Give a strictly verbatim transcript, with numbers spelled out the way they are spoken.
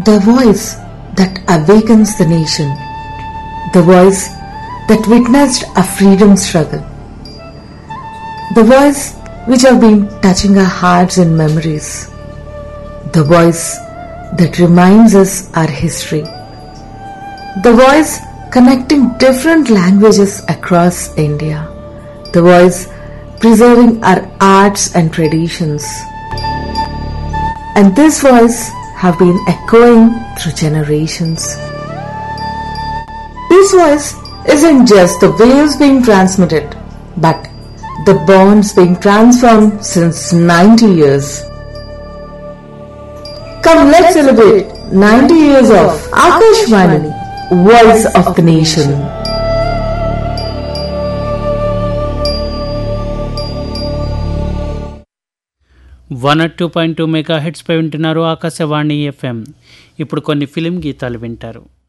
the voice that awakens the nation, the voice that witnessed a freedom struggle, the voice which have been touching our hearts and memories, the voice that reminds us our history, the voice connecting different languages across India, the voice preserving our arts and traditions. And this voice have been echoing through generations. This voice isn't just the waves being transmitted, but the bonds being transformed since ninety years. Come, let's celebrate ninety years of Akashvani, Voice of the Nation. One not two point two mega heads పై వింటున్నారు Akashvani FM. ఇప్పుడు కొన్ని film గీతాలు వింటారు.